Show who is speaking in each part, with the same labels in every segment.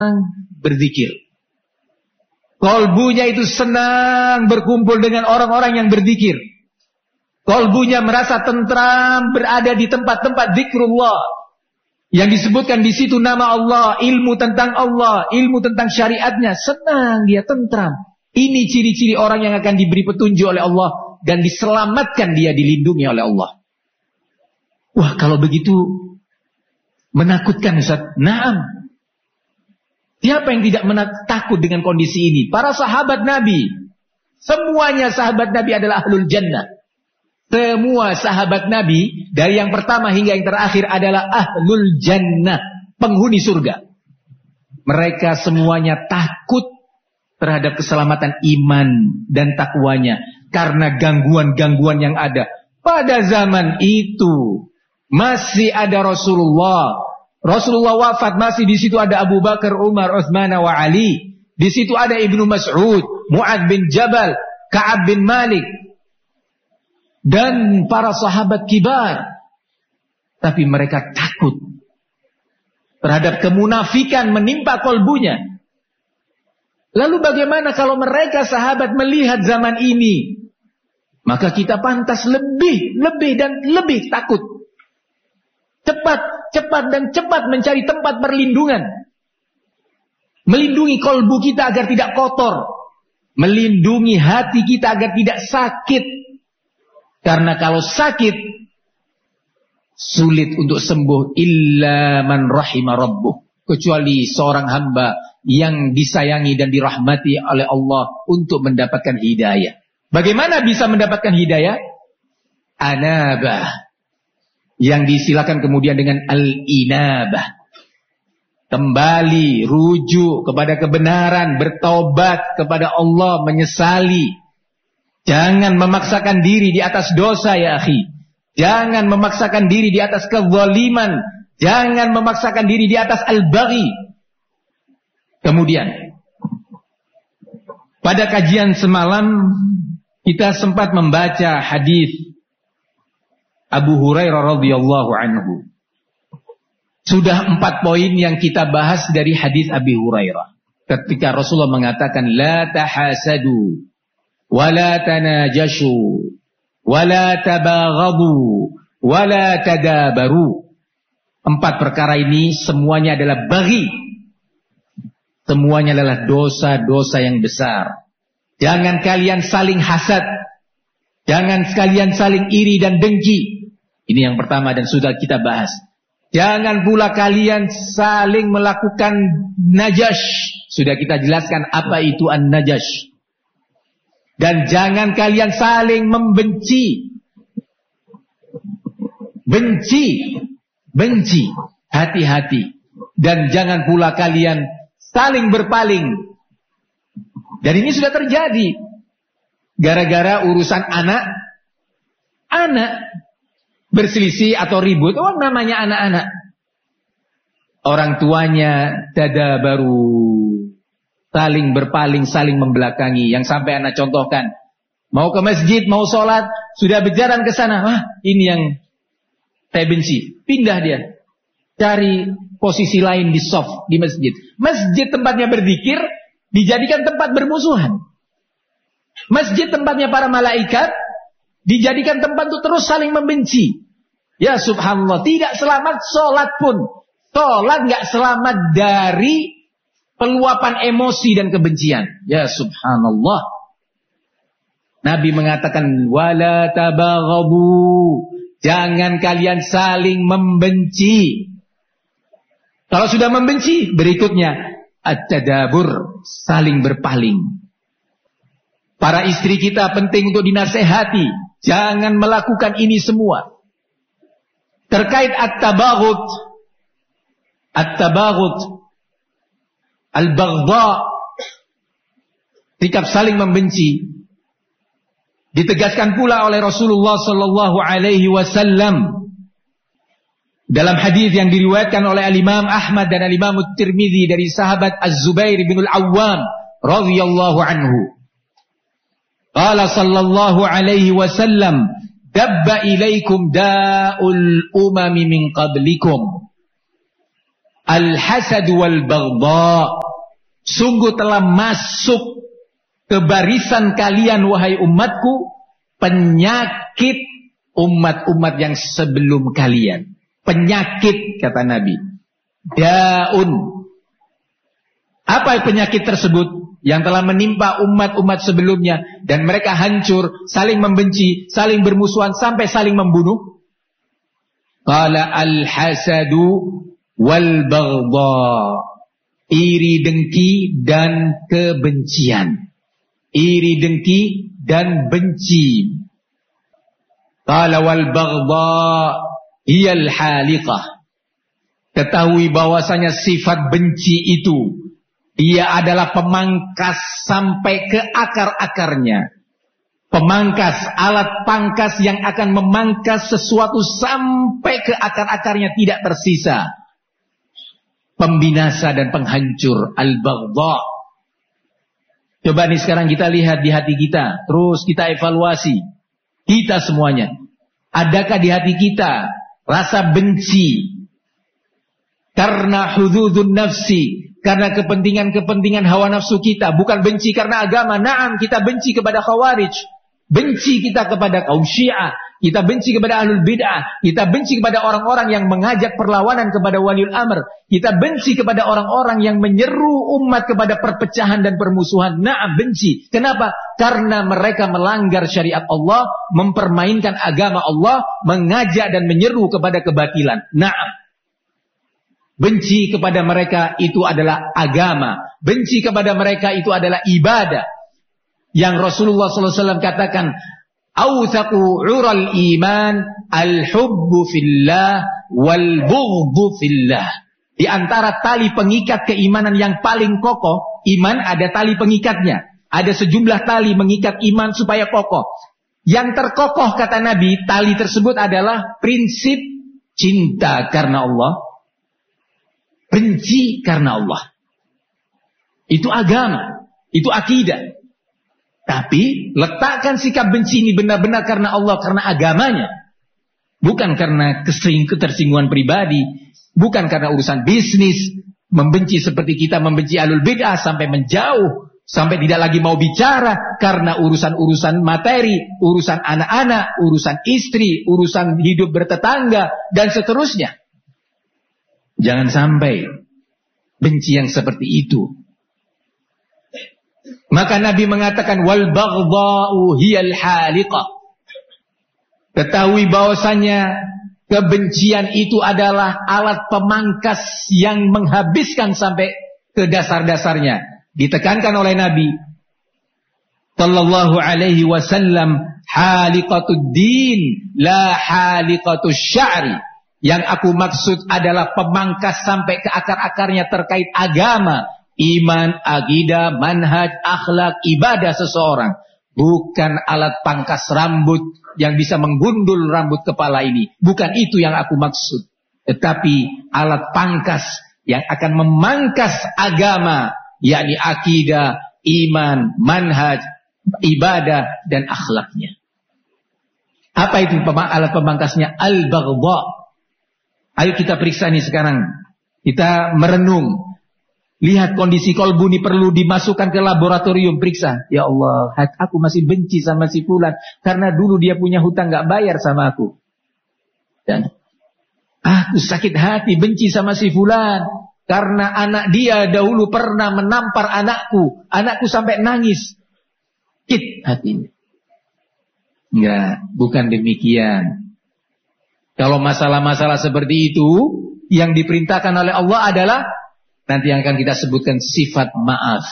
Speaker 1: berzikir. Kolbunya itu senang berkumpul dengan orang-orang yang berzikir. Kolbunya merasa tentram berada di tempat-tempat zikrullah. Yang disebutkan di situ nama Allah, ilmu tentang Allah, ilmu tentang syariatnya. Senang dia, tentram. Ini ciri-ciri orang yang akan diberi petunjuk oleh Allah dan diselamatkan, dia dilindungi oleh Allah. Wah, kalau begitu menakutkan, Ustaz. Naam. Siapa yang tidak takut dengan kondisi ini? Para sahabat Nabi. Semuanya sahabat Nabi adalah ahlul jannah. Semua sahabat Nabi, dari yang pertama hingga yang terakhir adalah ahlul jannah. Penghuni surga. Mereka semuanya takut terhadap keselamatan iman dan takwanya. Karena gangguan-gangguan yang ada. Pada zaman itu, masih ada Rasulullah. Rasulullah wafat, masih di situ ada Abu Bakar, Umar, Utsman wa Ali. Di situ ada Ibnu Mas'ud, Mu'adz bin Jabal, Ka'ab bin Malik dan para sahabat kibar. Tapi mereka takut terhadap kemunafikan menimpa kolbunya. Lalu bagaimana kalau mereka sahabat melihat zaman ini? Maka kita pantas lebih dan lebih takut. Cepat mencari tempat perlindungan. Melindungi kolbu kita agar tidak kotor. Melindungi hati kita agar tidak sakit. Karena kalau sakit, sulit untuk sembuh. Illa man rahima rabbuh. Kecuali seorang hamba yang disayangi dan dirahmati oleh Allah untuk mendapatkan hidayah. Bagaimana bisa mendapatkan hidayah? Anabah. Yang disilakan kemudian dengan al-inabah. Kembali, rujuk kepada kebenaran, bertobat kepada Allah, menyesali. Jangan memaksakan diri di atas dosa, ya akhi. Jangan memaksakan diri di atas kezaliman. Jangan memaksakan diri di atas al-baghi. Kemudian, pada kajian semalam, kita sempat membaca hadis Abu Hurairah radhiyallahu anhu. Sudah 4 poin yang kita bahas dari hadis Abi Hurairah. Ketika Rasulullah mengatakan la tahasadu wa la tanajashu wa la tabaghadu wa la tadabaru. 4 perkara ini semuanya adalah baghi. Semuanya adalah dosa-dosa yang besar. Jangan kalian saling hasad. Jangan kalian saling iri dan dengki. Ini yang pertama dan sudah kita bahas. Jangan pula kalian saling melakukan najash. Sudah kita jelaskan apa itu an-najash. Dan jangan kalian saling membenci. Benci. Hati-hati. Dan jangan pula kalian saling berpaling. Dan ini sudah terjadi. Gara-gara urusan anak berselisih atau ribut. Oh, namanya anak-anak. Orang tuanya tadabaru. Saling berpaling, saling membelakangi. Yang sampai anak contohkan. Mau ke masjid, mau sholat. Sudah berjalan ke sana. Wah, ini yang saya benci. Pindah dia. Cari posisi lain di shaf, di masjid. Masjid tempatnya berzikir. Dijadikan tempat bermusuhan. Masjid tempatnya para malaikat. Dijadikan tempat untuk terus saling membenci. Ya subhanallah, tidak selamat sholat pun. Sholat gak selamat dari peluapan emosi dan kebencian. Ya subhanallah. Nabi mengatakan, wala tabaghadu. Jangan kalian saling membenci. Kalau sudah membenci, berikutnya at-tadabur, saling berpaling. Para istri kita penting untuk dinasehati. Jangan melakukan ini semua. Terkait at-tabaghud, al-baghdha, sikap saling membenci, ditegaskan pula oleh Rasulullah sallallahu alaihi wasallam dalam hadis yang diriwayatkan oleh Al-Imam Ahmad dan Al-Imam At-Tirmidzi dari sahabat Az-Zubair bin Al-Awwam radhiyallahu anhu. Qala sallallahu alaihi wasallam, dabba ilaikum da'ul umami min qablikum Al-hasad wal baghdha. Sungguh telah masuk ke barisan kalian wahai umatku penyakit umat-umat yang sebelum kalian. Penyakit kata Nabi. Daun. Apa penyakit tersebut yang telah menimpa umat-umat sebelumnya dan mereka hancur, saling membenci, saling bermusuhan sampai saling membunuh? Qala al-hasadu wal baghdha. Iri dengki dan kebencian. Iri dengki dan benci. Qala wal baghdha hiyal haliqah. Ketahui bahwasanya sifat benci itu dia adalah pemangkas sampai ke akar-akarnya. Pemangkas, alat pangkas yang akan memangkas sesuatu sampai ke akar-akarnya tidak tersisa. Pembinasa dan penghancur, al-baghdha. Coba nih sekarang kita lihat di hati kita, terus kita evaluasi. Kita semuanya. Adakah di hati kita rasa benci karena hududun nafsi, karena kepentingan-kepentingan hawa nafsu kita, bukan benci karena agama. Naam, kita benci kepada khawarij, benci kita kepada kaum Syiah, kita benci kepada ahlul bid'ah, kita benci kepada orang-orang yang mengajak perlawanan kepada waliul amr, kita benci kepada orang-orang yang menyeru umat kepada perpecahan dan permusuhan. Naam, benci. Kenapa? Karena mereka melanggar syariat Allah, mempermainkan agama Allah, mengajak dan menyeru kepada kebatilan. Naam. Benci kepada mereka itu adalah agama. Benci kepada mereka itu adalah ibadah. Yang Rasulullah SAW katakan, Awthaqu ural iman al-hubbu fillah wal bughdu fillah. Di antara tali pengikat keimanan yang paling kokoh, iman ada tali pengikatnya. Ada sejumlah tali mengikat iman supaya kokoh. Yang terkokoh kata Nabi, tali tersebut adalah prinsip cinta karena Allah, benci karena Allah. Itu agama, itu akidah. Tapi letakkan sikap benci ini benar-benar karena Allah, karena agamanya. Bukan karena ketersinggungan pribadi, bukan karena urusan bisnis, membenci seperti kita membenci ahlul bid'ah sampai menjauh, sampai tidak lagi mau bicara karena urusan-urusan materi, urusan anak-anak, urusan istri, urusan hidup bertetangga dan seterusnya. Jangan sampai benci yang seperti itu. Maka Nabi mengatakan wal baghdha'u hiyal haliqah. Ketahui bahwasanya kebencian itu adalah alat pemangkas yang menghabiskan sampai ke dasar-dasarnya. Ditekankan oleh Nabi sallallahu alaihi wasallam, haliqatud din la haliqatus sya'ri. Yang aku maksud adalah pemangkas sampai ke akar-akarnya terkait agama, iman, akidah, manhaj, akhlak, ibadah seseorang. Bukan alat pangkas rambut yang bisa menggundul rambut kepala ini. Bukan itu yang aku maksud. Tetapi alat pangkas yang akan memangkas agama, yakni akidah, iman, manhaj, ibadah, dan akhlaknya. Apa itu alat pemangkasnya? Al-baghdha. Ayo kita periksa nih sekarang. Kita merenung. Lihat kondisi kolbu ini perlu dimasukkan ke laboratorium, periksa. Ya Allah, aku masih benci sama si fulan karena dulu dia punya hutang gak bayar sama aku. Dan aku sakit hati benci sama si fulan karena anak dia dahulu pernah menampar anakku. Anakku sampai nangis. Sakit hatinya. Enggak, bukan demikian. Kalau masalah-masalah seperti itu, yang diperintahkan oleh Allah adalah nanti yang akan kita sebutkan sifat maaf.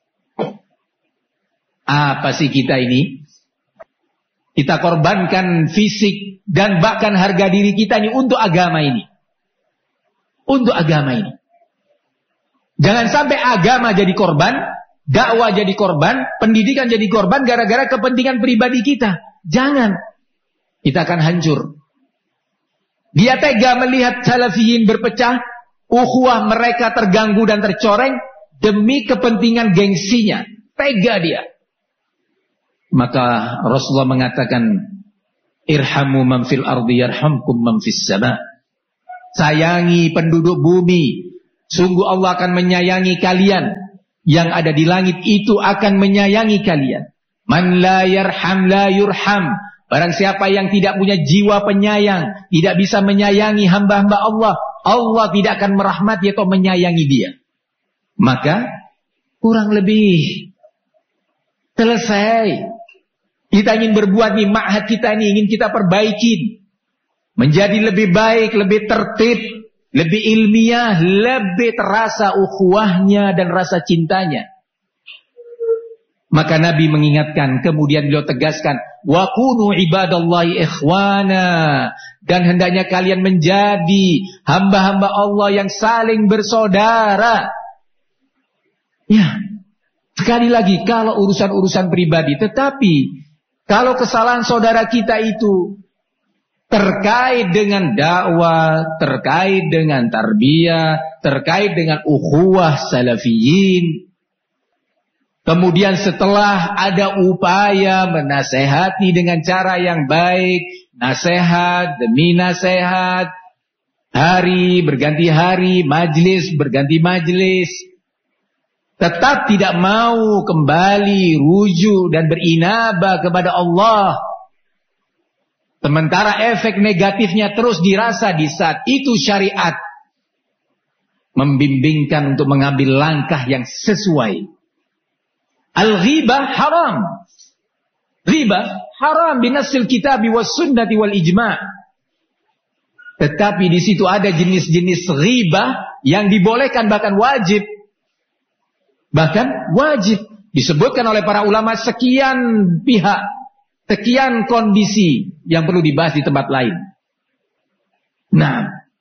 Speaker 1: Apa sih kita ini? Kita korbankan fisik dan bahkan harga diri kita ini untuk agama ini. Untuk agama ini. Jangan sampai agama jadi korban, dakwah jadi korban, pendidikan jadi korban gara-gara kepentingan pribadi kita. Jangan. Kita akan hancur. Dia tega melihat salafiyin berpecah, ukhuwah mereka terganggu dan tercoreng demi kepentingan gengsinya. Tega dia. Maka Rasulullah mengatakan, irhamu man fil ardi yarhamkum man fis sama. Sayangi penduduk bumi, Sungguh Allah akan menyayangi kalian. Yang ada di langit itu akan menyayangi kalian. Man la yarham la yurham. Barang siapa yang tidak punya jiwa penyayang, tidak bisa menyayangi hamba-hamba Allah, Allah tidak akan merahmati atau menyayangi dia. Maka kurang lebih selesai. Kita ingin berbuat nih, ma'had kita ini ingin kita perbaiki. Menjadi lebih baik, lebih tertib, lebih ilmiah, lebih terasa ukhuwahnya dan rasa cintanya. Maka Nabi mengingatkan, kemudian beliau tegaskan, wa kunu ibadallahi ikhwana, dan hendaknya kalian menjadi hamba-hamba Allah yang saling bersaudara. Ya, sekali lagi, kalau urusan-urusan pribadi, tetapi kalau kesalahan saudara kita itu terkait dengan dakwah, terkait dengan tarbiyah, terkait dengan ukhuwah salafiyin, kemudian setelah ada upaya menasehati dengan cara yang baik, nasihat demi nasihat, hari berganti hari, majlis berganti majlis, tetap tidak mau kembali rujuk dan berinabah kepada Allah, sementara efek negatifnya terus dirasa di saat itu, syariat membimbingkan untuk mengambil langkah yang sesuai. Al-ghibah haram. Ghibah haram binasil kitabi was sunnati wal ijma'. Tetapi di situ ada jenis-jenis ghibah yang dibolehkan, bahkan wajib. Bahkan wajib. Disebutkan oleh para ulama sekian pihak, sekian kondisi yang perlu dibahas di tempat lain. Nah,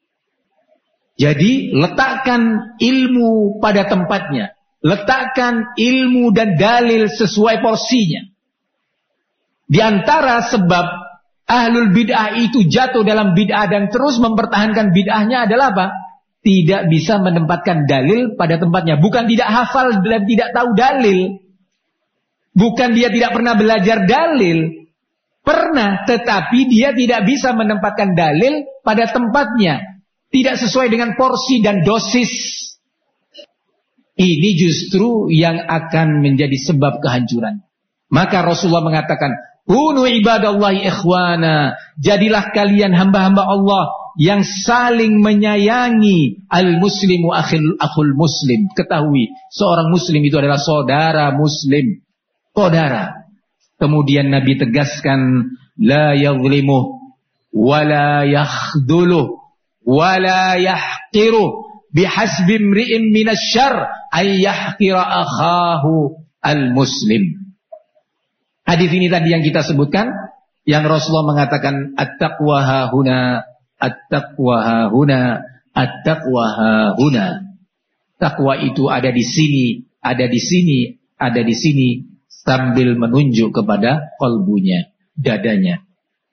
Speaker 1: jadi letakkan ilmu pada tempatnya. Letakkan ilmu dan dalil sesuai porsinya. Di antara sebab ahlul bid'ah itu jatuh dalam bid'ah dan terus mempertahankan bid'ahnya adalah apa? Tidak bisa menempatkan dalil pada tempatnya. Bukan tidak hafal dan tidak tahu dalil. Bukan dia tidak pernah belajar dalil. Pernah, tetapi dia tidak bisa menempatkan dalil pada tempatnya. Tidak sesuai dengan porsi dan dosis. Ini justru yang akan menjadi sebab kehancuran. Maka Rasulullah mengatakan, kunu ibadallahi ikhwana, jadilah kalian hamba-hamba Allah yang saling menyayangi. Al-muslimu akhul muslim. Ketahui, seorang muslim itu adalah saudara muslim. Saudara. Kemudian Nabi tegaskan, la yadhlimuh, wa la yakhduluh, wa la yahqiruh. Bihasbi imri'in minasyarr ay yahqira akhahu al-muslim. Hadis ini tadi yang kita sebutkan, yang Rasulullah mengatakan at-taqwa hahuna, at-taqwa hahuna, at-taqwa hahuna. Takwa itu ada di sini, ada di sini, ada di sini, sambil menunjuk kepada qalbunya, dadanya.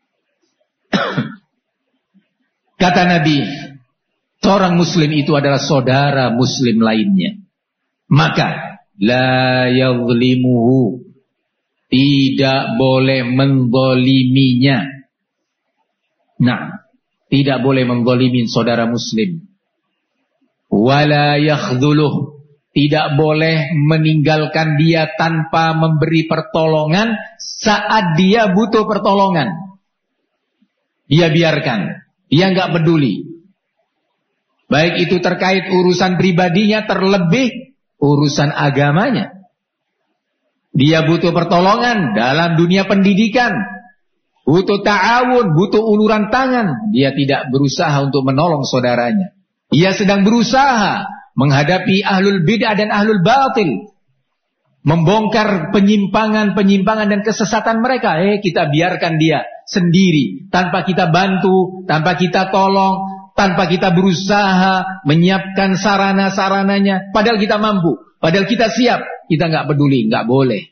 Speaker 1: Kata Nabi, seorang muslim itu adalah saudara muslim lainnya. Maka la yadhlimuhu, tidak boleh menzaliminya. Nah, tidak boleh menzalimin saudara muslim. Wala yakhdhuluh, tidak boleh meninggalkan dia tanpa memberi pertolongan saat dia butuh pertolongan. Dia biarkan, dia enggak peduli. Baik itu terkait urusan pribadinya, terlebih urusan agamanya. Dia butuh pertolongan dalam dunia pendidikan, butuh ta'awun, butuh uluran tangan. Dia tidak berusaha untuk menolong saudaranya. Dia sedang berusaha menghadapi ahlul bid'ah dan ahlul batil, membongkar penyimpangan-penyimpangan dan kesesatan mereka. Kita biarkan dia sendiri, tanpa kita bantu, tanpa kita tolong, tanpa kita berusaha menyiapkan sarana-sarananya. Padahal kita mampu, padahal kita siap. Kita nggak peduli, nggak boleh.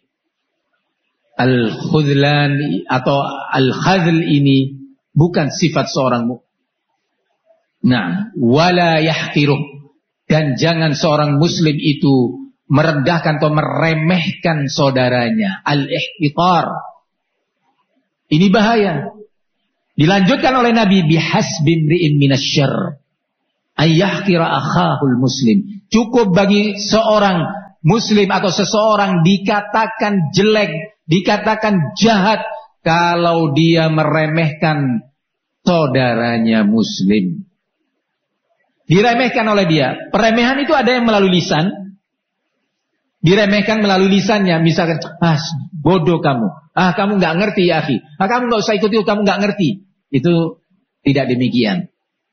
Speaker 1: Al-khudlan atau al-khadl ini bukan sifat seorang mukmin. Nah, wala yahqiruh, dan jangan seorang muslim itu merendahkan atau meremehkan saudaranya. Al-ihtiqar. Ini bahaya. Dilanjutkan oleh Nabi, bihasbi imri'in minasyarr ayyahqira akhahul muslim. Cukup bagi seorang muslim atau seseorang dikatakan jelek, dikatakan jahat kalau dia meremehkan saudaranya muslim. Diremehkan oleh dia. Peremehan itu ada yang melalui lisan. Diremehkan melalui lisannya. Misalkan, bodoh kamu. Kamu gak ngerti ya akhi. Kamu gak usah ikut itu, kamu gak ngerti. Itu tidak demikian.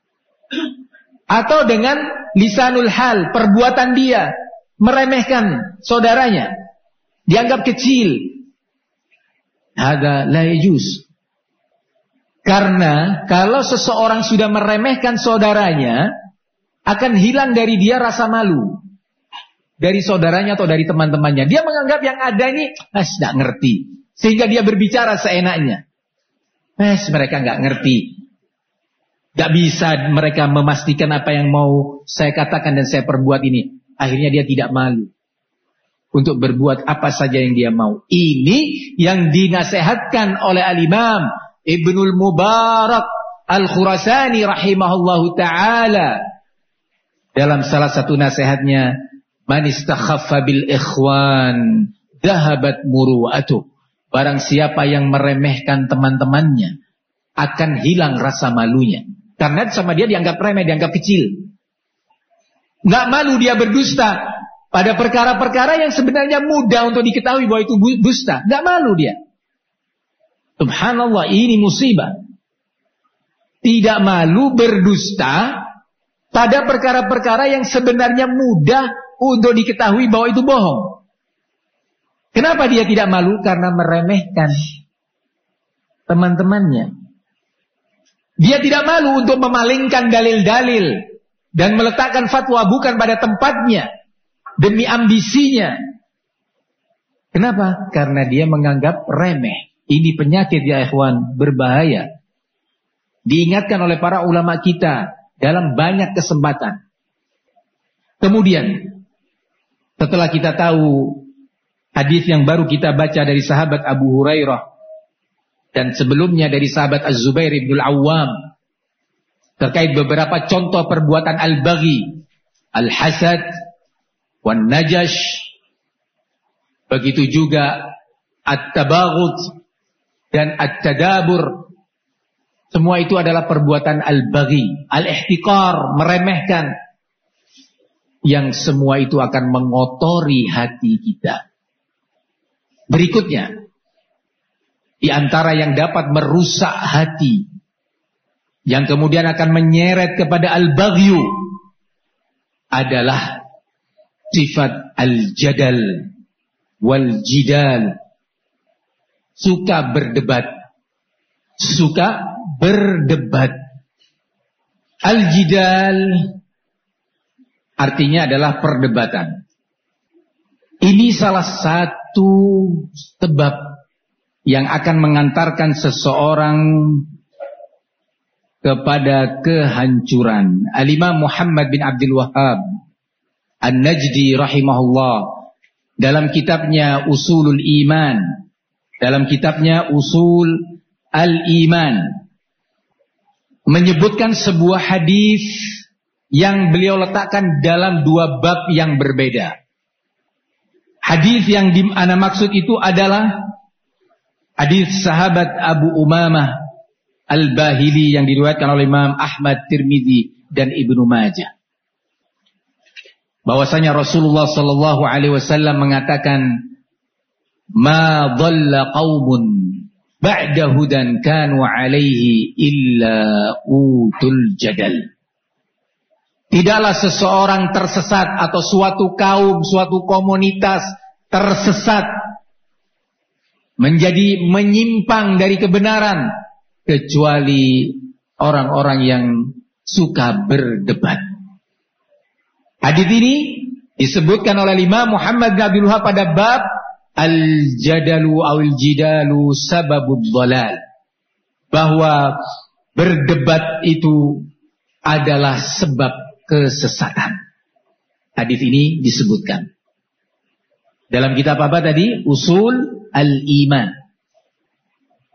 Speaker 1: Atau dengan lisanul hal, perbuatan dia meremehkan saudaranya, dianggap kecil. Hada la yajuz. Karena kalau seseorang sudah meremehkan saudaranya, akan hilang dari dia rasa malu dari saudaranya atau dari teman-temannya. Dia menganggap yang ada ini tidak ngerti, sehingga dia berbicara seenaknya. Mereka nggak ngerti. Gak bisa mereka memastikan apa yang mau saya katakan dan saya perbuat ini. Akhirnya dia tidak malu untuk berbuat apa saja yang dia mau. Ini yang dinasehatkan oleh Al-Imam Ibnul Mubarak Al-Khurasani rahimahullahu ta'ala. Dalam salah satu nasihatnya, man istakhaffa bil ikhwan dhahabat muru'atuh. Barang siapa yang meremehkan teman-temannya, akan hilang rasa malunya. Karena sama dia dianggap remeh, dianggap kecil. Nggak malu dia berdusta pada perkara-perkara yang sebenarnya mudah untuk diketahui bahwa itu dusta. Nggak malu dia. Subhanallah, ini musibah. Tidak malu berdusta pada perkara-perkara yang sebenarnya mudah untuk diketahui bahwa itu bohong. Kenapa dia tidak malu? Karena meremehkan teman-temannya. Dia tidak malu untuk memalingkan dalil-dalil dan meletakkan fatwa bukan pada tempatnya demi ambisinya. Kenapa? Karena dia menganggap remeh. Ini penyakit ya ikhwan, berbahaya. Diingatkan oleh para ulama kita dalam banyak kesempatan. Kemudian, setelah kita tahu hadis yang baru kita baca dari sahabat Abu Hurairah dan sebelumnya dari sahabat Az-Zubair ibn Al-Awwam terkait beberapa contoh perbuatan al-baghi, al-hasad, wan-najash, begitu juga at-tabaghut dan at-tadabur. Semua itu adalah perbuatan al-baghi, al-ihtiqar, meremehkan, yang semua itu akan mengotori hati kita. Berikutnya, di antara yang dapat merusak hati, yang kemudian akan menyeret kepada al-baghyu, adalah sifat al-jadal wal-jidal. Suka berdebat. Al-jidal artinya adalah perdebatan. Ini salah satu sebab yang akan mengantarkan seseorang kepada kehancuran. Al-Imam Muhammad bin Abdul Wahhab An-Najdi rahimahullah dalam kitabnya Usulul Iman, dalam kitabnya Usul Al-Iman, menyebutkan sebuah hadis yang beliau letakkan dalam dua bab yang berbeda. Hadis yang ana maksud itu adalah hadis sahabat Abu Umamah Al-Bahili yang diriwayatkan oleh Imam Ahmad, Tirmidzi dan Ibnu Majah. Bahwasanya Rasulullah sallallahu alaihi wasallam mengatakan, "Ma dhalla qaumun ba'da hudan kanu alaihi illa utul jadal." Tidaklah seseorang tersesat atau suatu kaum, suatu komunitas tersesat menjadi menyimpang dari kebenaran kecuali orang-orang yang suka berdebat. Hadis ini disebutkan oleh Imam Muhammad bin Abdul Wahhab pada bab al-jadalu awil jidalu sababud dhalal, bahwa berdebat itu adalah sebab kesesatan. Hadis ini disebutkan dalam kitab apa tadi? Usul Al-Iman.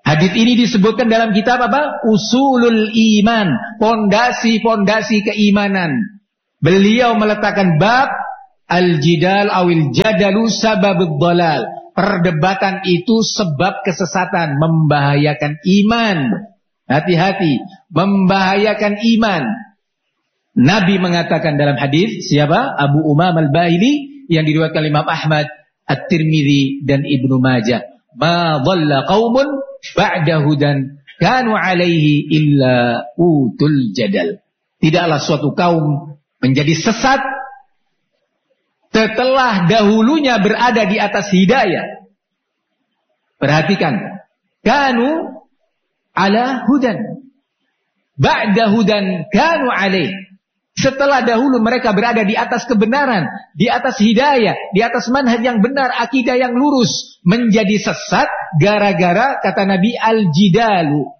Speaker 1: Hadits ini disebutkan dalam kitab apa? Usulul Iman, pondasi-pondasi keimanan. Beliau meletakkan bab al-jidal awil jadalu sababud dhalal. Perdebatan itu sebab kesesatan, membahayakan iman. Hati-hati, membahayakan iman. Nabi mengatakan dalam hadis, siapa? Abu Umam al-Bahili yang diriwayatkan Imam Ahmad, At-Tirmidzi dan Ibnu Majah. Ma dhalla qaumun ba'da hudan kanu alaihi illa utul jadal. Tidaklah suatu kaum menjadi sesat setelah dahulunya berada di atas hidayah. Perhatikan, kanu ala hudan ba'da hudan kanu alaihi. Setelah dahulu mereka berada di atas kebenaran, di atas hidayah, di atas manhaj yang benar, akidah yang lurus, menjadi sesat gara-gara kata Nabi al-jidalu.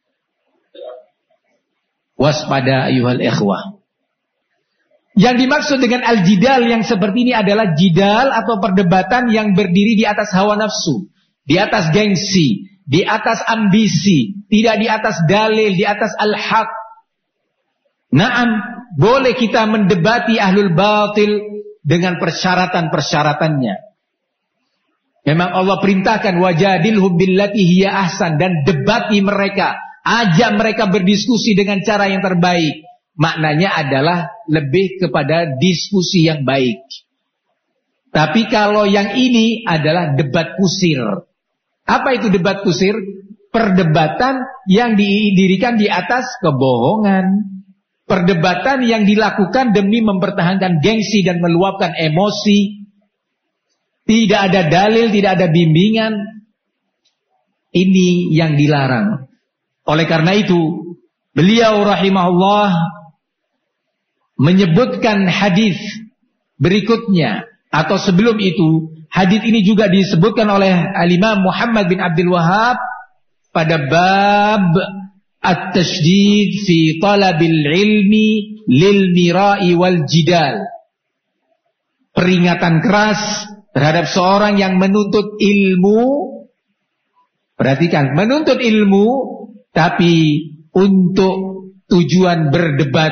Speaker 1: Waspada ayuhal ikhwah. Yang dimaksud dengan al-jidal yang seperti ini adalah jidal atau perdebatan yang berdiri di atas hawa nafsu, di atas gengsi, di atas ambisi, tidak di atas dalil, di atas al-haq. Naam, boleh kita mendebati ahlul batil dengan persyaratan-persyaratannya. Memang Allah perintahkan wajadilhum billati hiya ahsan, dan debati mereka, ajak mereka berdiskusi dengan cara yang terbaik. Maknanya adalah lebih kepada diskusi yang baik. Tapi kalau yang ini adalah debat kusir. Apa itu debat kusir? Perdebatan yang didirikan di atas kebohongan. Perdebatan yang dilakukan demi mempertahankan gengsi dan meluapkan emosi. Tidak ada dalil, tidak ada bimbingan. Ini yang dilarang. Oleh karena itu, beliau rahimahullah menyebutkan hadis berikutnya. Atau sebelum itu, hadis ini juga disebutkan oleh Al-Imam Muhammad bin Abdul Wahhab pada bab at-tashdid fi talabil ilmi lil mira'i wal jidal. Peringatan keras terhadap seorang yang menuntut ilmu. Perhatikan, menuntut ilmu tapi untuk tujuan berdebat.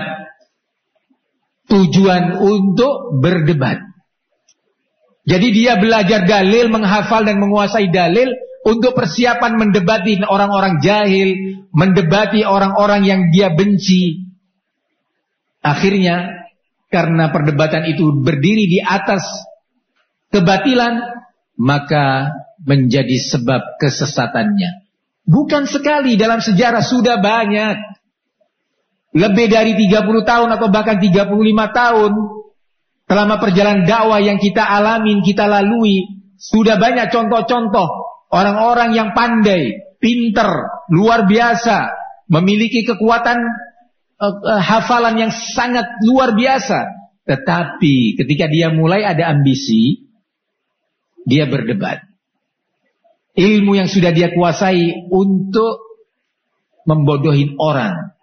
Speaker 1: Tujuan untuk berdebat. Jadi dia belajar dalil, menghafal dan menguasai dalil untuk persiapan mendebati orang-orang jahil, mendebati orang-orang yang dia benci. Akhirnya, karena perdebatan itu berdiri di atas kebatilan, maka menjadi sebab kesesatannya. Bukan sekali, dalam sejarah sudah banyak. Lebih dari 30 tahun atau bahkan 35 tahun selama perjalanan dakwah yang kita alamin, kita lalui, sudah banyak contoh-contoh orang-orang yang pandai, pinter, luar biasa, memiliki kekuatan hafalan yang sangat luar biasa. Tetapi ketika dia mulai ada ambisi, dia berdebat. Ilmu yang sudah dia kuasai untuk membodohin orang.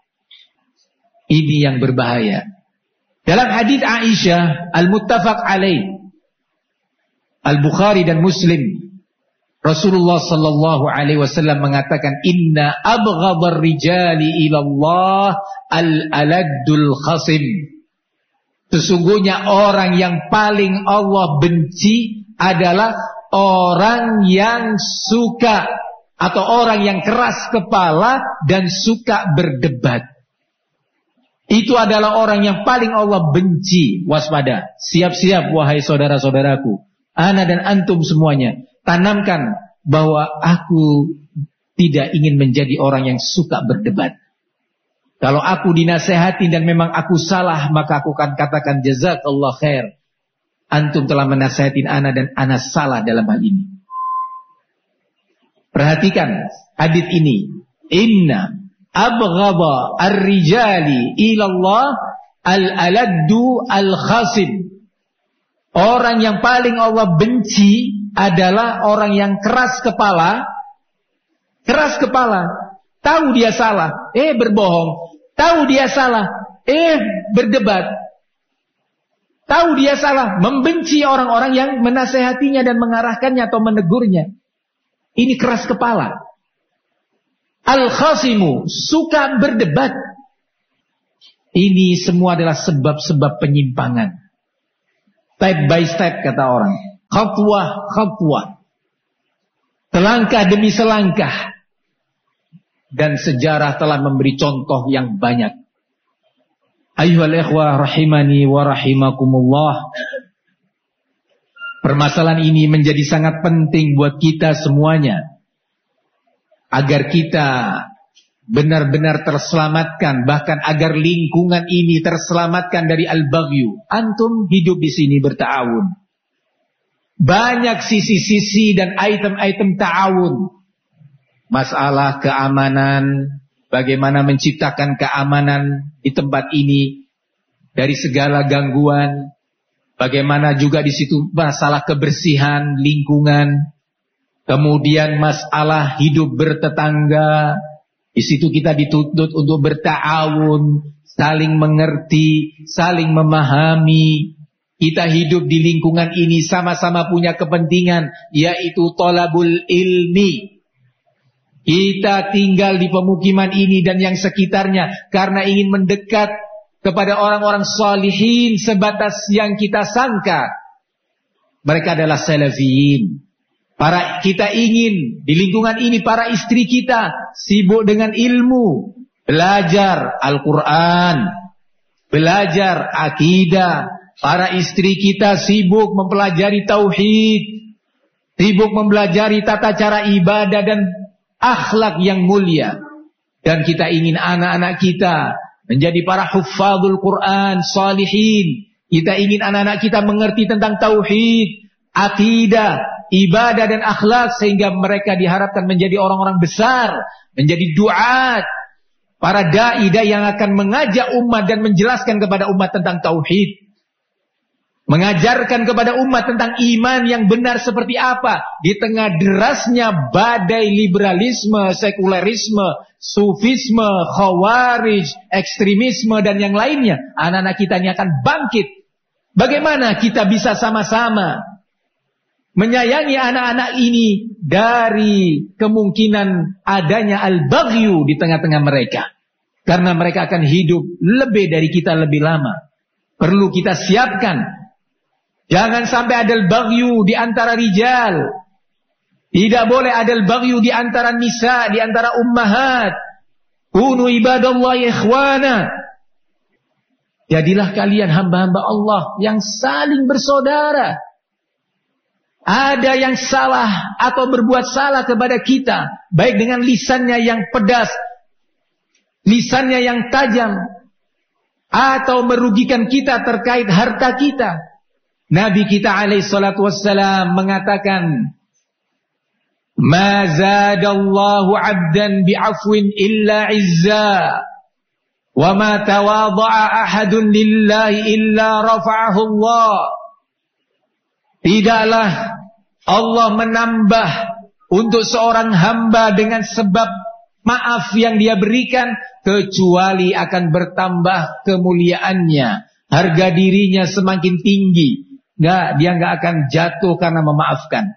Speaker 1: Ini yang berbahaya. Dalam hadis Aisyah al-muttafaq alaih, Al-Bukhari dan Muslim, Rasulullah sallallahu alaihi wasallam mengatakan, inna abghadar rijali ilallah al-aladdul khasim. Sesungguhnya orang yang paling Allah benci adalah orang yang suka atau orang yang keras kepala dan suka berdebat. Itu adalah orang yang paling Allah benci. Waspada, siap-siap wahai saudara-saudaraku, ana dan antum semuanya, tanamkan bahwa aku tidak ingin menjadi orang yang suka berdebat. Kalau aku dinasehati dan memang aku salah, maka aku akan katakan jazakallah khair. Antum telah menasehatin ana dan ana salah dalam hal ini. Perhatikan hadis ini. Inna abghadha ar-rijali ilallah al-aladdu al-khasim. Orang yang paling Allah benci adalah orang yang keras kepala. Keras kepala. Tahu dia salah, berbohong. Tahu dia salah, berdebat. Tahu dia salah, membenci orang-orang yang menasehatinya dan mengarahkannya atau menegurnya. Ini keras kepala. Al-khasimu, suka berdebat. Ini semua adalah sebab-sebab penyimpangan. Step by step kata orang. Khatwah. Selangkah demi selangkah. Dan sejarah telah memberi contoh yang banyak. Ayyuhal ikhwah rahimani wa rahimakumullah. Permasalahan ini menjadi sangat penting buat kita semuanya. Agar kita benar-benar terselamatkan, bahkan agar lingkungan ini terselamatkan dari al-baghyu. Antum hidup di sini berta'awun. Banyak sisi-sisi dan item-item ta'awun. Masalah keamanan, bagaimana menciptakan keamanan di tempat ini dari segala gangguan. Bagaimana juga di situ masalah kebersihan lingkungan. Kemudian masalah hidup bertetangga. Di situ kita dituntut untuk berta'awun, saling mengerti, saling memahami. Kita hidup di lingkungan ini sama-sama punya kepentingan, yaitu thalabul ilmi. Kita tinggal di pemukiman ini dan yang sekitarnya karena ingin mendekat kepada orang-orang salihin sebatas yang kita sangka. Mereka adalah salafiyin. Kita ingin di lingkungan ini para istri kita sibuk dengan ilmu, belajar Al-Quran, belajar akidah. Para istri kita sibuk mempelajari tauhid, sibuk mempelajari tata cara ibadah dan akhlak yang mulia. Dan kita ingin anak-anak kita menjadi para huffazul Quran, salihin. Kita ingin anak-anak kita mengerti tentang tauhid, akidah, ibadah dan akhlak sehingga mereka diharapkan menjadi orang-orang besar, menjadi duat, para dai yang akan mengajak umat dan menjelaskan kepada umat tentang tauhid, mengajarkan kepada umat tentang iman yang benar seperti apa di tengah derasnya badai liberalisme, sekulerisme, sufisme, khawarij, ekstremisme dan yang lainnya. Anak-anak kita ini akan bangkit. Bagaimana kita bisa sama-sama menyayangi anak-anak ini dari kemungkinan adanya al-baghyu di tengah-tengah mereka. Karena mereka akan hidup lebih dari kita lebih lama. Perlu kita siapkan. Jangan sampai ada al-baghyu di antara rijal. Tidak boleh ada al-baghyu di antara nisa, di antara ummahat. Kunu ibadallahi ikhwana. Jadilah kalian hamba-hamba Allah yang saling bersaudara. Ada yang salah atau berbuat salah kepada kita, baik dengan lisannya yang pedas, lisannya yang tajam, atau merugikan kita terkait harta kita. Nabi kita alaihi salatu wassalam mengatakan, "Ma zadallahu 'abdan bi'afwin illa 'izza, wa ma tawadha'a ahadun lillahi illa rafa'ahu Allah." Tidaklah Allah menambah untuk seorang hamba dengan sebab maaf yang dia berikan, kecuali akan bertambah kemuliaannya. Harga dirinya semakin tinggi. Dia nggak akan jatuh karena memaafkan.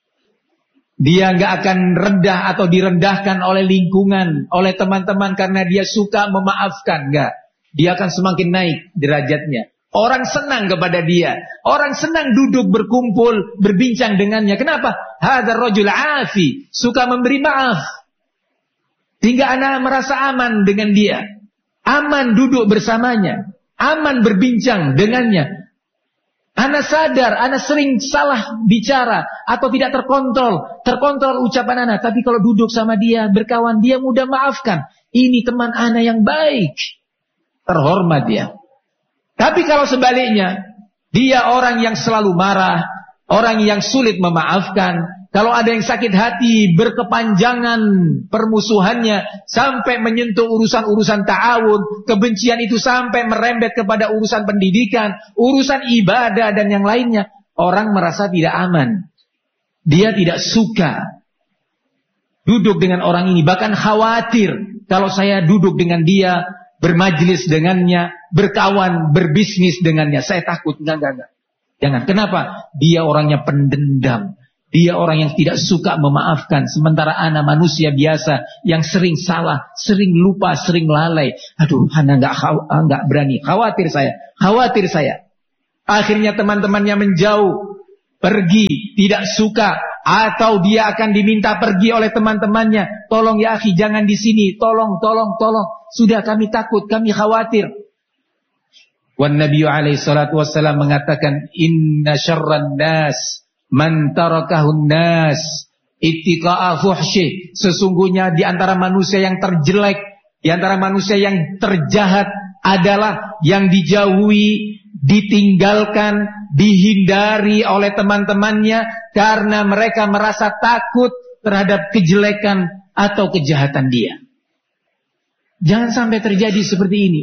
Speaker 1: Dia nggak akan rendah atau direndahkan oleh lingkungan, oleh teman-teman karena dia suka memaafkan. Nggak. Dia akan semakin naik derajatnya. Orang senang kepada dia. Orang senang duduk berkumpul, berbincang dengannya. Kenapa? Hadzal rajul afi, suka memberi maaf. Sehingga anak merasa aman dengan dia. Aman duduk bersamanya. Aman berbincang dengannya. Anak sadar, anak sering salah bicara atau tidak terkontrol. Terkontrol ucapan anak. Tapi kalau duduk sama dia, berkawan, dia mudah maafkan. Ini teman anak yang baik. Terhormat dia. Tapi kalau sebaliknya, dia orang yang selalu marah, orang yang sulit memaafkan. Kalau ada yang sakit hati, berkepanjangan permusuhannya sampai menyentuh urusan-urusan ta'awun, kebencian itu sampai merembet kepada urusan pendidikan, urusan ibadah dan yang lainnya. Orang merasa tidak aman. Dia tidak suka duduk dengan orang ini, bahkan khawatir kalau saya duduk dengan dia, bermajlis dengannya, berkawan, berbisnis dengannya, saya takut. Enggak. Jangan. Kenapa? Dia orangnya pendendam. Dia orang yang tidak suka memaafkan. Sementara ana manusia biasa yang sering salah, sering lupa, sering lalai. Aduh, ana nggak berani. Khawatir saya. Akhirnya teman-temannya menjauh, pergi, tidak suka, atau dia akan diminta pergi oleh teman-temannya. Tolong ya akhi, jangan di sini. Tolong. Sudah, kami takut, kami khawatir. Wan Nabi alaihi salatu wassalam mengatakan, inna syarran nas man tarakahun nas ittiqa'a fuhsyih. Sesungguhnya di antara manusia yang terjelek, di antara manusia yang terjahat adalah yang dijauhi, ditinggalkan, dihindari oleh teman-temannya karena mereka merasa takut terhadap kejelekan atau kejahatan dia. Jangan sampai terjadi seperti ini.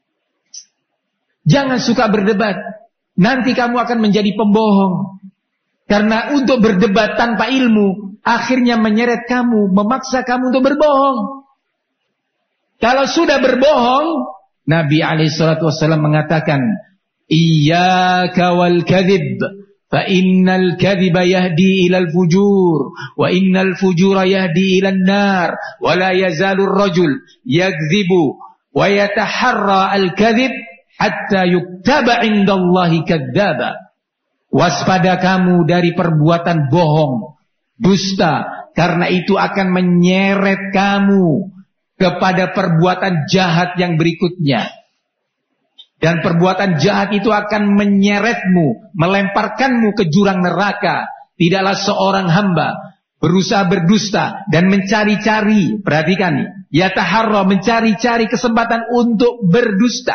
Speaker 1: Jangan suka berdebat. Nanti kamu akan menjadi pembohong. Karena untuk berdebat tanpa ilmu akhirnya menyeret kamu, memaksa kamu untuk berbohong. Kalau sudah berbohong, Nabi SAW mengatakan, iyyaka wal kadhib fa innal kadhiba yahdi ilal fujur wa innal fujura yahdi ilan nar wa la yazalu ar-rajul yakdhibu wa yataharra al-kadhib hatta yuktaba 'indallahi kadzdzaba. Waspada kamu dari perbuatan bohong, dusta, karena itu akan menyeret kamu kepada perbuatan jahat yang berikutnya. Dan perbuatan jahat itu akan menyeretmu, melemparkanmu ke jurang neraka. Tidaklah seorang hamba berusaha berdusta dan mencari-cari, perhatikan, yataharra, mencari-cari kesempatan untuk berdusta,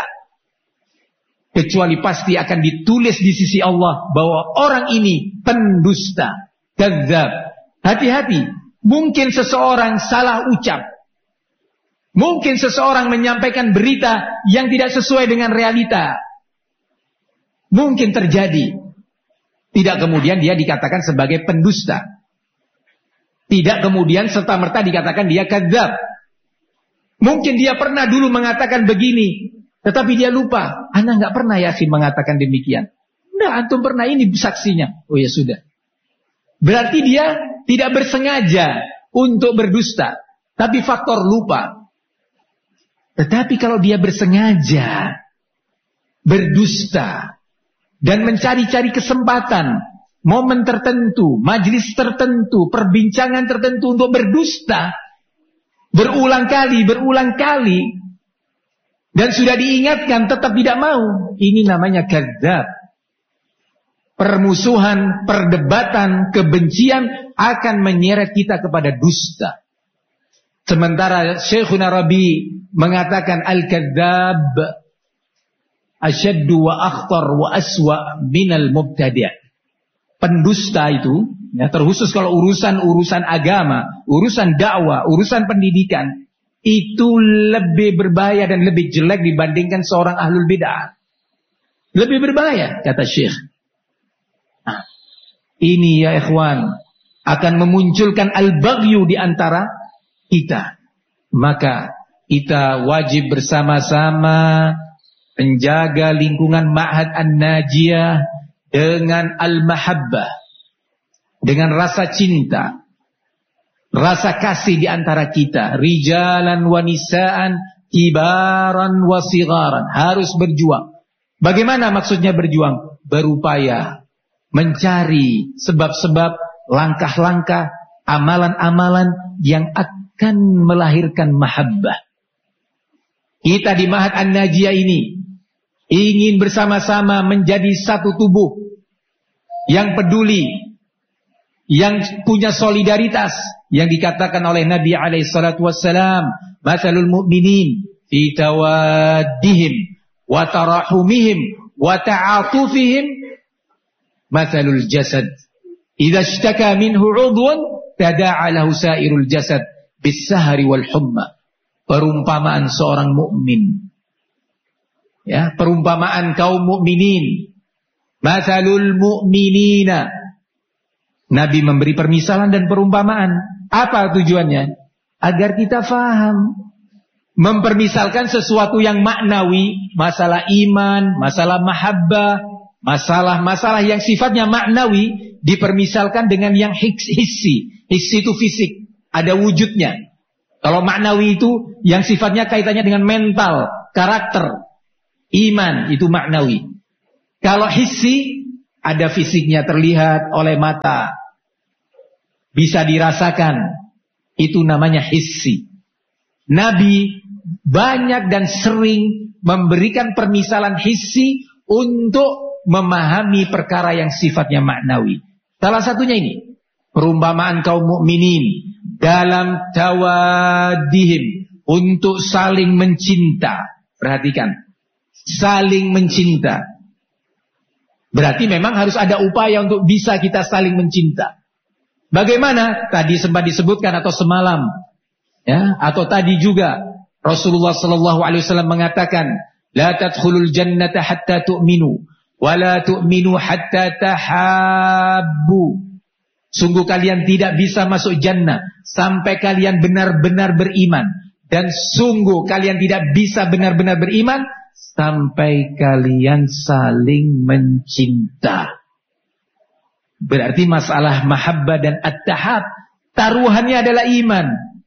Speaker 1: kecuali pasti akan ditulis di sisi Allah bahwa orang ini pendusta, kadzdzab. Hati-hati, mungkin seseorang salah ucap, mungkin seseorang menyampaikan berita yang tidak sesuai dengan realita. Mungkin terjadi. Tidak kemudian dia dikatakan sebagai pendusta. Tidak kemudian serta-merta dikatakan dia kadzdzab. Mungkin dia pernah dulu mengatakan begini, tetapi dia lupa. Ana nggak pernah yakin mengatakan demikian. Nah, antum pernah, ini saksinya. Oh ya sudah. Berarti dia tidak bersengaja untuk berdusta, tapi faktor lupa. Tetapi kalau dia bersengaja berdusta dan mencari-cari kesempatan, momen tertentu, majlis tertentu, perbincangan tertentu untuk berdusta, berulang kali, dan sudah diingatkan tetap tidak mau, ini namanya kadzdzab. Permusuhan, perdebatan, kebencian akan menyeret kita kepada dusta. Sementara Syekhuna Rabi mengatakan al-kadzdzab asyaddu wa akhtar wa aswa minal mubtadi'. Pendusta itu, ya, terkhusus kalau urusan agama, urusan dakwah, urusan pendidikan, itu lebih berbahaya dan lebih jelek dibandingkan seorang ahlul bid'ah. Lebih berbahaya, kata Syekh. Nah, ini ya ikhwan, akan memunculkan al-baghyu di antara kita. Maka kita wajib bersama-sama menjaga lingkungan Ma'had An-Najiyah dengan al-mahabbah, dengan rasa cinta, rasa kasih di antara kita, rijalan wa nisaan, kibaran wa sigharan. Harus berjuang. Bagaimana maksudnya berjuang? Berupaya mencari sebab-sebab, langkah-langkah, amalan-amalan yang akan melahirkan mahabbah. Kita di Ma'had An-Najiyah ini ingin bersama-sama menjadi satu tubuh yang peduli, yang punya solidaritas, yang dikatakan oleh Nabi alaihi salatu wassalam, matsalul mu'minin fi tawaddihim wa tarahumihim wa ta'atufihim matsalul jasad idza ishtaka minhu 'udhun tada'a lahu sa'irul jasad bis-sahri wal humma. Perumpamaan seorang mukmin, ya, perumpamaan kaum mukminin, matsalul mu'minina. Nabi memberi permisalan dan perumpamaan. Apa tujuannya? Agar kita faham. Mempermisalkan sesuatu yang maknawi, masalah iman, masalah mahabbah, masalah-masalah yang sifatnya maknawi, dipermisalkan dengan yang hissi. Hissi itu fisik, ada wujudnya. Kalau maknawi itu yang sifatnya kaitannya dengan mental, karakter, iman, itu maknawi. Kalau hissi, ada fisiknya, terlihat oleh mata, bisa dirasakan, itu namanya hissi. Nabi banyak dan sering memberikan permisalan hissi untuk memahami perkara yang sifatnya maknawi. Salah satunya ini, perumpamaan kaum mukminin dalam tawadihim, untuk saling mencinta. Perhatikan, saling mencinta. Berarti memang harus ada upaya untuk bisa kita saling mencinta. Bagaimana? Tadi sempat disebutkan atau semalam, ya, atau tadi juga Rasulullah sallallahu alaihi wasallam mengatakan, la tadkhulul jannata hatta tu'minu wa la tu'minu hatta tahabbu. Sungguh kalian tidak bisa masuk jannah sampai kalian benar-benar beriman, dan sungguh kalian tidak bisa benar-benar beriman sampai kalian saling mencinta. Berarti masalah mahabbah dan at-tahab, taruhannya adalah iman.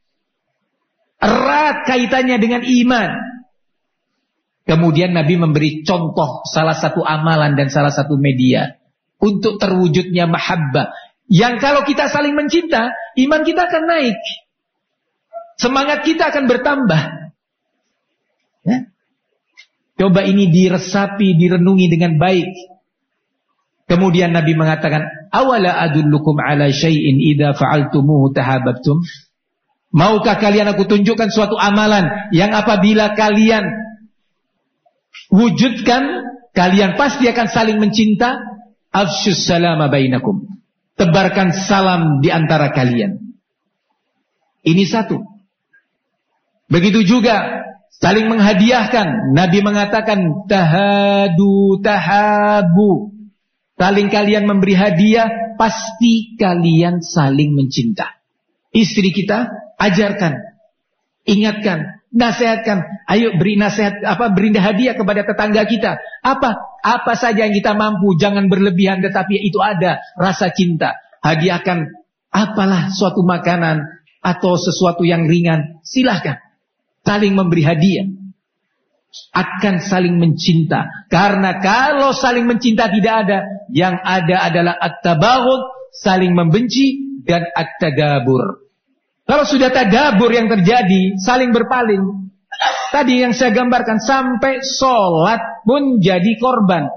Speaker 1: Erat kaitannya dengan iman. Kemudian Nabi memberi contoh salah satu amalan dan salah satu media untuk terwujudnya mahabbah. Yang kalau kita saling mencinta, iman kita akan naik. Semangat kita akan bertambah. Ya? Coba ini diresapi, direnungi dengan baik. Kemudian Nabi mengatakan, awala adullukum ala syai'in idza fa'altumuhu tahabbtum. Maukah kalian aku tunjukkan suatu amalan yang apabila kalian wujudkan, kalian pasti akan saling mencinta? Afsyus salama bainakum. Tebarkan salam di antara kalian. Ini satu. Begitu juga saling menghadiahkan. Nabi mengatakan tahadu tahabu. Saling kalian memberi hadiah, pasti kalian saling mencinta. Istri kita ajarkan, ingatkan, nasihatkan. Ayo beri nasihat, beri hadiah kepada tetangga kita. Apa saja yang kita mampu, jangan berlebihan, tetapi itu ada rasa cinta. Hadiahkan apalah suatu makanan atau sesuatu yang ringan, silahkan. Saling memberi hadiah, akan saling mencinta. Karena kalau saling mencinta tidak ada, yang ada adalah at-tabaghud, saling membenci, dan at-tadabur. Kalau sudah tadabur yang terjadi, saling berpaling. Tadi yang saya gambarkan, sampai sholat pun jadi korban.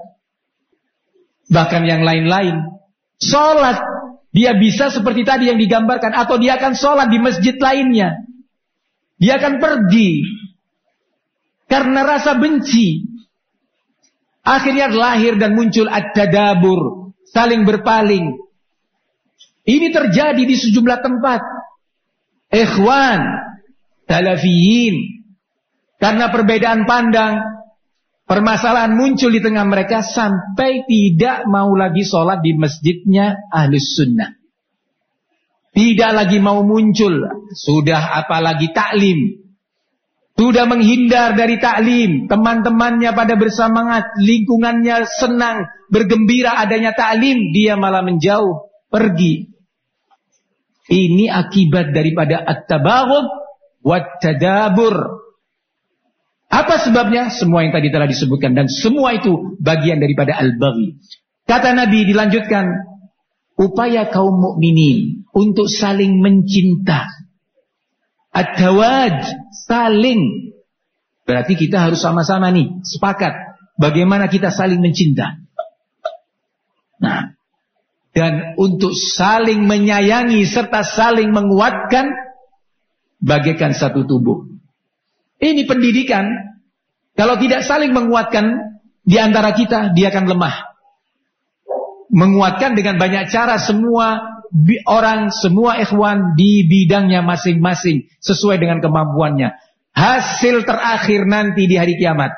Speaker 1: Bahkan yang lain-lain. Sholat, dia bisa seperti tadi yang digambarkan, atau dia akan sholat di masjid lainnya. Dia akan pergi karena rasa benci. Akhirnya lahir dan muncul at-tadabur, saling berpaling. Ini terjadi di sejumlah tempat. Ikhwan, salafiyin, karena perbedaan pandang, permasalahan muncul di tengah mereka sampai tidak mau lagi sholat di masjidnya Ahlus Sunnah. Tidak lagi mau muncul, sudah apalagi taklim. Sudah menghindar dari taklim, teman-temannya pada bersemangat, lingkungannya senang, bergembira adanya taklim, dia malah menjauh, pergi. Ini akibat daripada at-tabaghud wat-tadabur. Apa sebabnya? Semua yang tadi telah disebutkan, dan semua itu bagian daripada al-baghi. Kata Nabi dilanjutkan, upaya kaum mukminin untuk saling mencinta. At-tawad, saling. Berarti kita harus sama-sama nih, sepakat bagaimana kita saling mencinta. Nah, dan untuk saling menyayangi serta saling menguatkan bagaikan satu tubuh. Ini pendidikan. Kalau tidak saling menguatkan di antara kita, dia akan lemah. Menguatkan dengan banyak cara, semua orang, semua ikhwan di bidangnya masing-masing sesuai dengan kemampuannya. Hasil terakhir nanti di hari kiamat.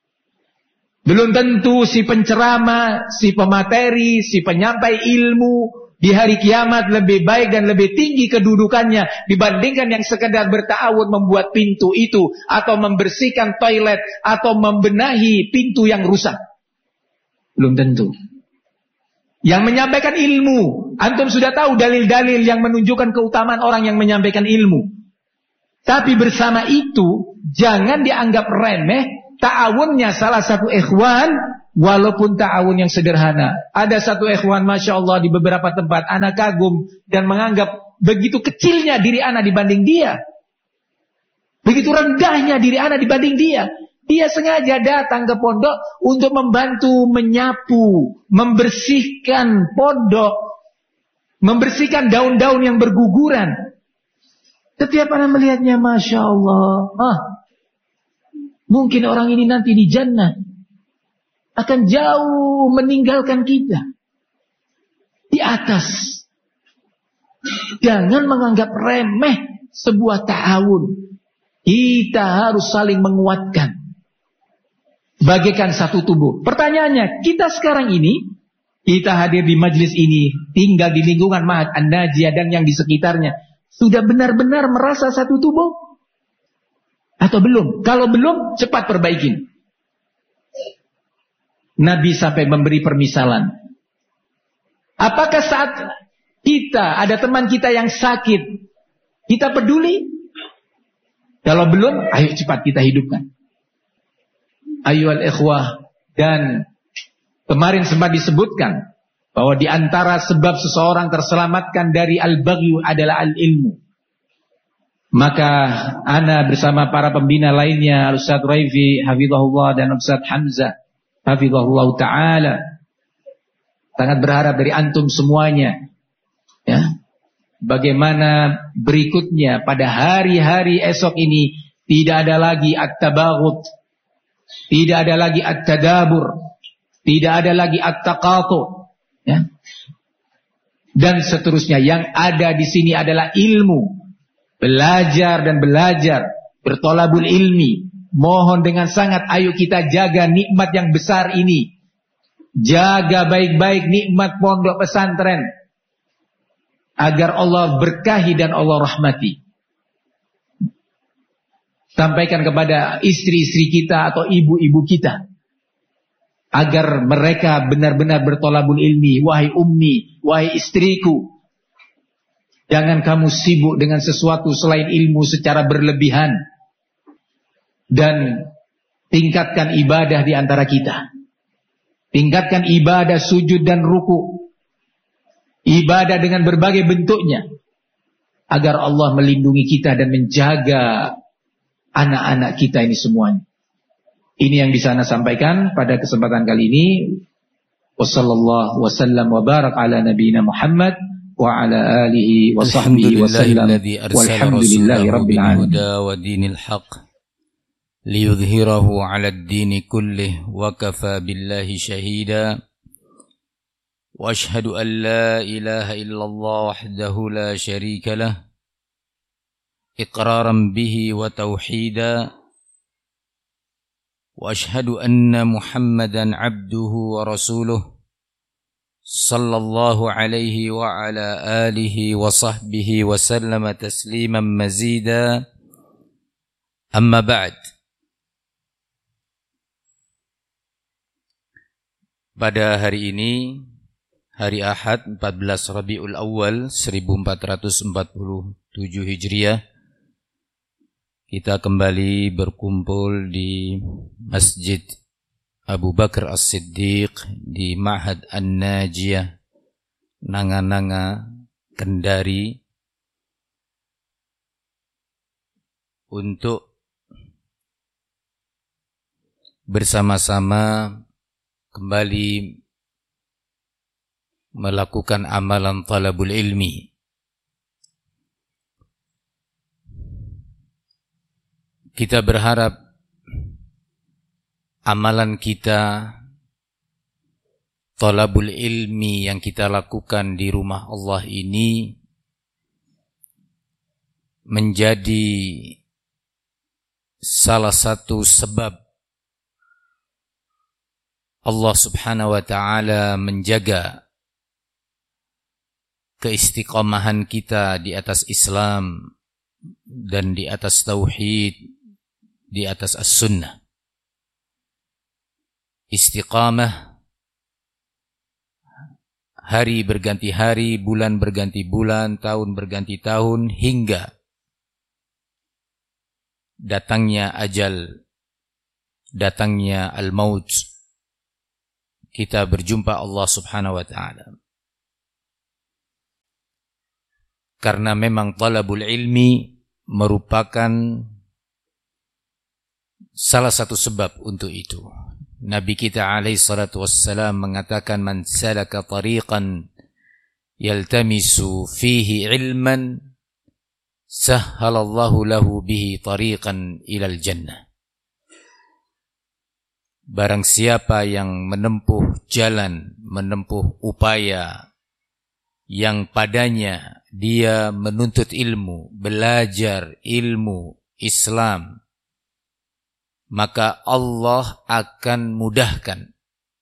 Speaker 1: Belum tentu si penceramah, si pemateri, si penyampai ilmu di hari kiamat lebih baik dan lebih tinggi kedudukannya dibandingkan yang sekedar berta'awun membuat pintu itu, atau membersihkan toilet, atau membenahi pintu yang rusak. Belum tentu. Yang menyampaikan ilmu. Antum sudah tahu dalil-dalil yang menunjukkan keutamaan orang yang menyampaikan ilmu. Tapi bersama itu, jangan dianggap remeh ta'awunnya salah satu ikhwan, walaupun ta'awun yang sederhana. Ada satu ikhwan, Masya Allah, di beberapa tempat, anak kagum dan menganggap begitu kecilnya diri anak dibanding dia. Begitu rendahnya diri anak dibanding dia. Dia sengaja datang ke pondok untuk membantu menyapu, membersihkan pondok, membersihkan daun-daun yang berguguran. Setiap anak melihatnya, Masya Allah, mungkin orang ini nanti di jannah akan jauh meninggalkan kita. Di atas. Jangan menganggap remeh sebuah ta'awun. Kita harus saling menguatkan. Bagaikan satu tubuh. Pertanyaannya, kita sekarang ini, kita hadir di majlis ini, tinggal di lingkungan Ma'had An-Najiyah dan yang di sekitarnya, sudah benar-benar merasa satu tubuh? Atau belum? Kalau belum, cepat perbaikin. Nabi sampai memberi permisalan. Apakah saat kita, ada teman kita yang sakit, kita peduli? Kalau belum, ayo cepat kita hidupkan. Ayyuhal ikhwah, dan kemarin sempat disebutkan bahwa di antara sebab seseorang terselamatkan dari al-baghyu adalah al-ilmu. Maka ana bersama para pembina lainnya, Ustaz Raifi hafizahullah dan Ustaz Hamzah hafizahullah taala, sangat berharap dari antum semuanya, ya, bagaimana berikutnya pada hari-hari esok ini tidak ada lagi at-tabaghut, tidak ada lagi at-tadabur, tidak ada lagi at-taqatu, ya. Dan seterusnya. Yang ada di sini adalah ilmu. Belajar dan belajar, bertolabul ilmi. Mohon dengan sangat, ayo kita jaga nikmat yang besar ini. Jaga baik-baik nikmat pondok pesantren, agar Allah berkahi dan Allah rahmati. Sampaikan kepada istri-istri kita atau ibu-ibu kita, agar mereka benar-benar bertolabul ilmi. Wahai ummi, wahai istriku, jangan kamu sibuk dengan sesuatu selain ilmu secara berlebihan. Dan tingkatkan ibadah di antara kita. Tingkatkan ibadah sujud dan ruku. Ibadah dengan berbagai bentuknya. Agar Allah melindungi kita dan menjaga anak-anak kita ini semuanya. Ini yang bisa Anda sampaikan pada kesempatan kali ini. Wassallallahu wasallam wa barak ala nabiyina Muhammad wa ala alihi wa sahbihi wa sallam. Walhamdulillahi rabbil alamin.
Speaker 2: liyudhhirahu 'ala ad-dini kullih wa kafa billahi shahida. Wa ashhadu an la ilaha illallah wahdahu la sharika lah, iqraran bihi wa tauhida. Wa ashhadu anna Muhammadan 'abduhu wa rasuluh sallallahu alaihi wa ala alihi wa sahbihi wa sallama tasliman mazida. Amma ba'd. Pada hari ini, hari Ahad 14 Rabiul Awal 1447 Hijriah, kita kembali berkumpul di Masjid Abu Bakar As-Siddiq di Ma'had An-Najiyah, Nanga-Nanga, Kendari, untuk bersama-sama kembali melakukan amalan talabul ilmi. Kita berharap amalan kita, talabul ilmi yang kita lakukan di rumah Allah ini, menjadi salah satu sebab Allah subhanahu wa ta'ala menjaga keistiqomahan kita di atas Islam dan di atas tauhid, di atas as-sunnah. Istiqamah hari berganti hari, bulan berganti bulan, tahun berganti tahun, hingga datangnya ajal, datangnya al-maut, kita berjumpa Allah subhanahu wa ta'ala. Karena memang talabul ilmi merupakan salah satu sebab untuk itu. Nabi kita alaihi salatu wassalam mengatakan, man salaka tariqan yaltamisu fihi ilman sahhalallahu lahu bihi tariqan ilal jannah. Barang siapa yang menempuh jalan, menempuh upaya yang padanya dia menuntut ilmu, belajar ilmu Islam, maka Allah akan mudahkan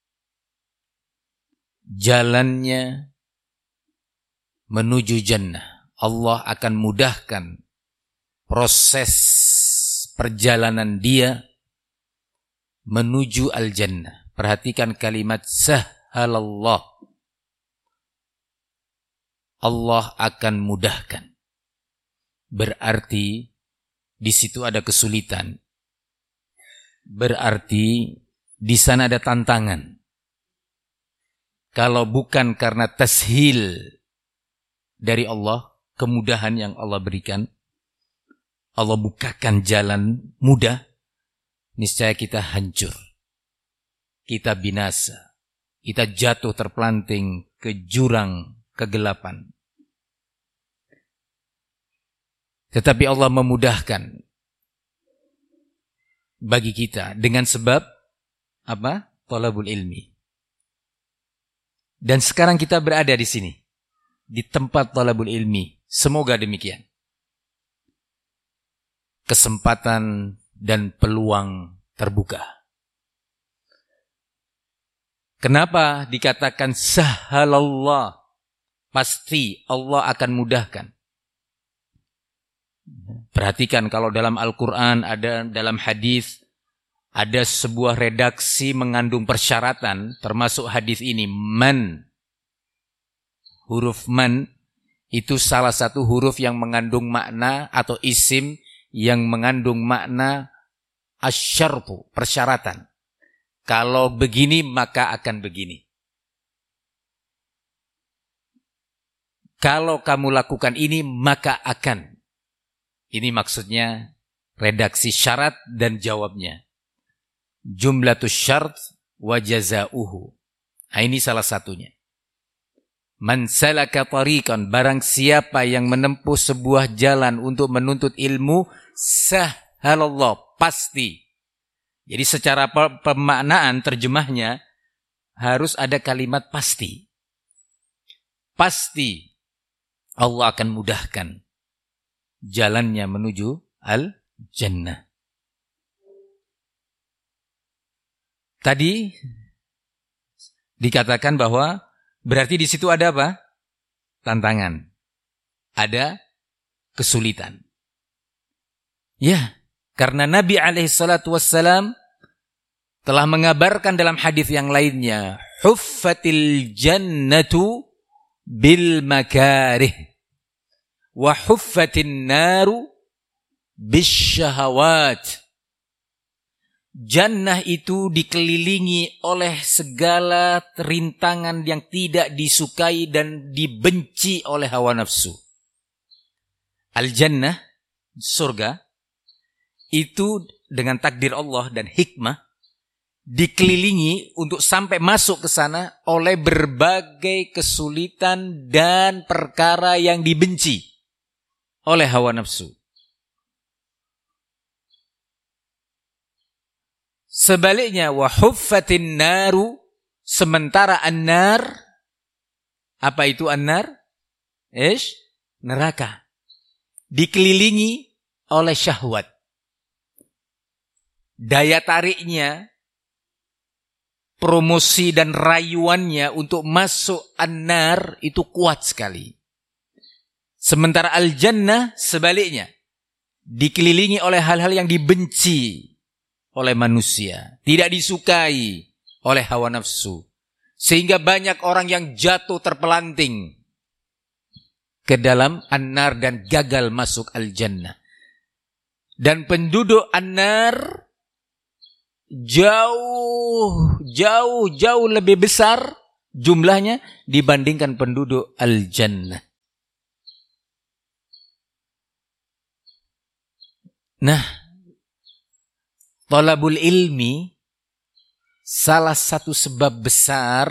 Speaker 2: jalannya menuju jannah. Allah akan mudahkan proses perjalanan dia menuju al-jannah. Perhatikan kalimat sahhalallah. Allah akan mudahkan. Berarti di situ ada kesulitan. Berarti di sana ada tantangan. Kalau bukan karena tashil dari Allah, kemudahan yang Allah berikan, Allah bukakan jalan mudah, niscaya kita hancur. Kita binasa. Kita jatuh terpelanting ke jurang kegelapan. Tetapi Allah memudahkan bagi kita dengan sebab apa? Talabul ilmi. Dan sekarang kita berada di sini, di tempat talabul ilmi. Semoga demikian. Kesempatan dan peluang terbuka. Kenapa dikatakan sahhalallah? Pasti Allah akan mudahkan. Perhatikan kalau dalam Al-Quran, ada dalam hadis, ada sebuah redaksi mengandung persyaratan, termasuk hadis ini, man. Huruf man itu salah satu huruf yang mengandung makna atau isim yang mengandung makna asyartu, persyaratan. Kalau begini maka akan begini. Kalau kamu lakukan ini maka akan. Ini maksudnya redaksi syarat dan jawabnya. Jumlatus syart wa jazauhu. Nah, ini salah satunya. Man salaka tariqan, barang siapa yang menempuh sebuah jalan untuk menuntut ilmu, sahhalallah, pasti. Jadi secara pemaknaan terjemahnya harus ada kalimat pasti. Pasti Allah akan mudahkan jalannya menuju al-jannah. Tadi dikatakan bahwa berarti di situ ada apa? Tantangan. Ada kesulitan. Ya, karena Nabi alaihissalam telah mengabarkan dalam hadis yang lainnya, huffatil jannatu bil makarih wa huffatin naru bis syahawat. Jannah itu dikelilingi oleh segala rintangan yang tidak disukai dan dibenci oleh hawa nafsu. Al-jannah, surga, itu dengan takdir Allah dan hikmah dikelilingi untuk sampai masuk ke sana oleh berbagai kesulitan dan perkara yang dibenci oleh hawa nafsu. Sebaliknya, wa huffatin naru, sementara an-nar, apa itu an-nar? Neraka. Dikelilingi oleh syahwat. Daya tariknya, promosi dan rayuannya untuk masuk an-nar itu kuat sekali. Sementara al-jannah sebaliknya, dikelilingi oleh hal-hal yang dibenci oleh manusia, tidak disukai oleh hawa nafsu. Sehingga banyak orang yang jatuh terpelanting ke dalam an-nar dan gagal masuk al-jannah. Dan penduduk an-nar jauh lebih besar jumlahnya dibandingkan penduduk al-jannah. Nah, thalabul ilmi salah satu sebab besar